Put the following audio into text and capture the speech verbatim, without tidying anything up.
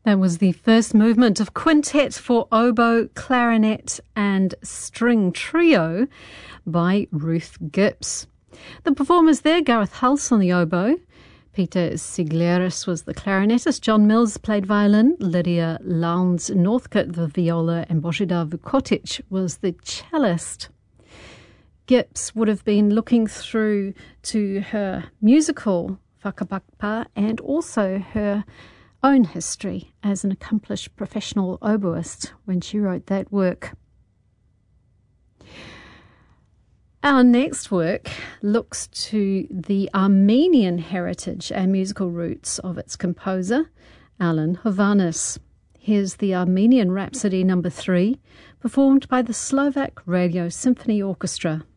That was the first movement of Quintet for Oboe, Clarinet and String Trio by Ruth Gibbs. The performers there, Gareth Hulse on the oboe, Peter Sigleris was the clarinetist, John Mills played violin, Lydia Lowndes Northcote the viola, and Božidar Vukotic was the cellist. Gibbs would have been looking through to her musical whakapapa and also her own history as an accomplished professional oboist when she wrote that work. Our next work looks to the Armenian heritage and musical roots of its composer, Alan Hovhannes. Here's the Armenian Rhapsody number three, performed by the Slovak Radio Symphony Orchestra.